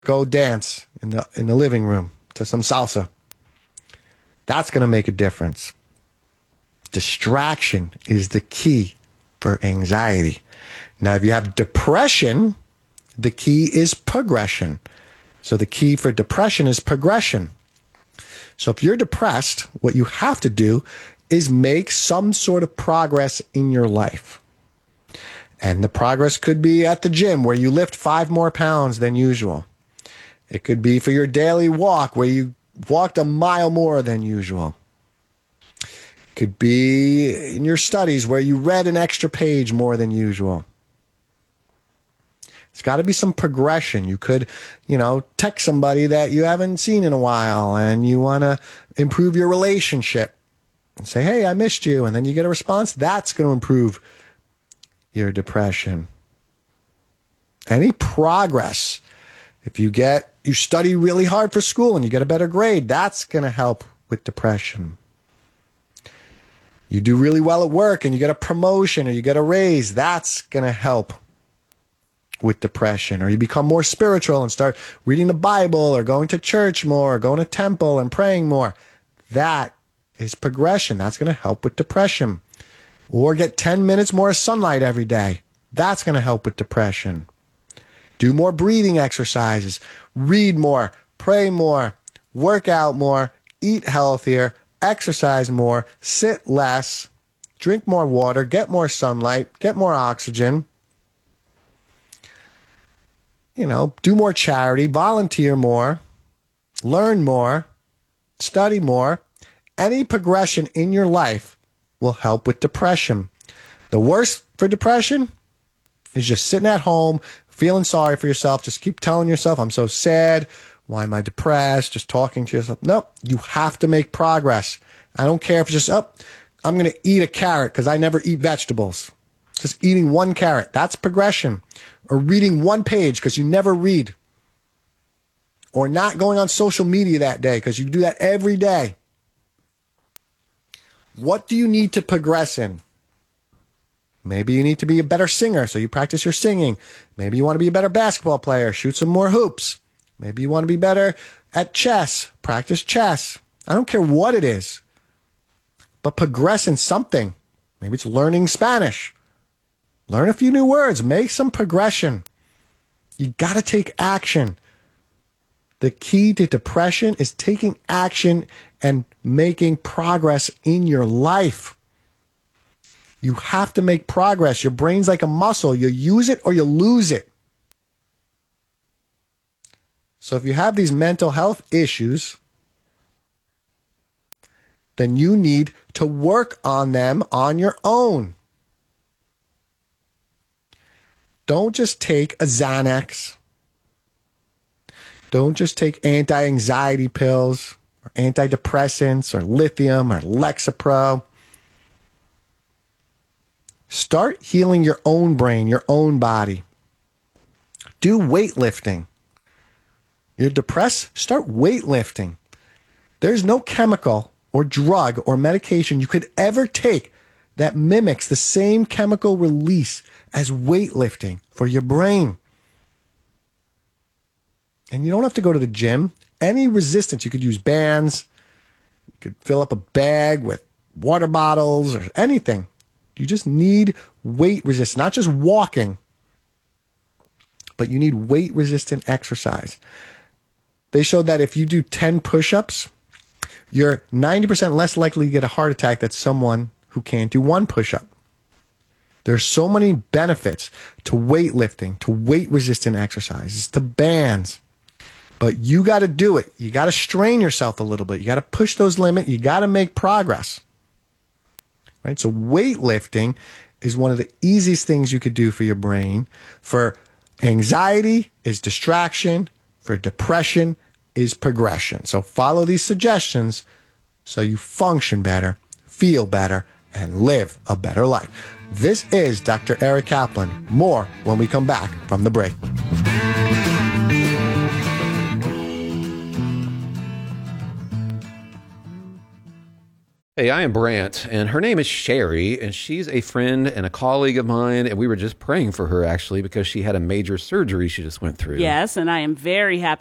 go dance in the living room to some salsa. That's going to make a difference. Distraction is the key for anxiety. Now, if you have depression, the key is progression. So the key for depression is progression. So if you're depressed, what you have to do is make some sort of progress in your life. And the progress could be at the gym where you lift 5 more pounds than usual. It could be for your daily walk where you walked a mile more than usual. It could be in your studies where you read an extra page more than usual. It's got to be some progression. You could, text somebody that you haven't seen in a while and you want to improve your relationship and say, hey, I missed you. And then you get a response. That's going to improve your depression. Any progress. If you study really hard for school and you get a better grade, that's going to help with depression. You do really well at work and you get a promotion or you get a raise, that's going to help with depression. Or you become more spiritual and start reading the Bible or going to church more, or going to temple and praying more. That is progression. That's going to help with depression. Or get 10 minutes more sunlight every day. That's going to help with depression. Do more breathing exercises. Read more. Pray more. Work out more. Eat healthier. Exercise more. Sit less. Drink more water. Get more sunlight. Get more oxygen. Do more charity, volunteer more, learn more, study more. Any progression in your life will help with depression. The worst for depression is just sitting at home, feeling sorry for yourself. Just keep telling yourself, I'm so sad. Why am I depressed? Just talking to yourself. No, you have to make progress. I don't care if it's just, I'm going to eat a carrot because I never eat vegetables. Just eating 1 carrot, that's progression. Or reading 1 page because you never read. Or not going on social media that day because you do that every day. What do you need to progress in? Maybe you need to be a better singer, so you practice your singing. Maybe you want to be a better basketball player, shoot some more hoops. Maybe you want to be better at chess, practice chess. I don't care what it is, but progress in something. Maybe it's learning Spanish. Learn a few new words. Make some progression. You got to take action. The key to depression is taking action and making progress in your life. You have to make progress. Your brain's like a muscle. You use it or you lose it. So if you have these mental health issues, then you need to work on them on your own. Don't just take a Xanax. Don't just take anti-anxiety pills or antidepressants or lithium or Lexapro. Start healing your own brain, your own body. Do weightlifting. You're depressed? Start weightlifting. There's no chemical or drug or medication you could ever take that mimics the same chemical release as weightlifting for your brain. And you don't have to go to the gym. Any resistance, you could use bands. You could fill up a bag with water bottles or anything. You just need weight resistance, not just walking, but you need weight resistant exercise. They showed that if you do 10 push-ups, you're 90% less likely to get a heart attack than someone who can't do 1 push-up. There's so many benefits to weightlifting, to weight-resistant exercises, to bands. But you got to do it. You got to strain yourself a little bit. You got to push those limits. You got to make progress. Right? So weightlifting is one of the easiest things you could do for your brain. For anxiety is distraction. For depression is progression. So follow these suggestions so you function better, feel better, and live a better life. This is Dr. Eric Kaplan. More when we come back from the break. Hey, I am Brant, and her name is Sherry, and she's a friend and a colleague of mine, and we were just praying for her, actually, because she had a major surgery she just went through. Yes, and I am very happy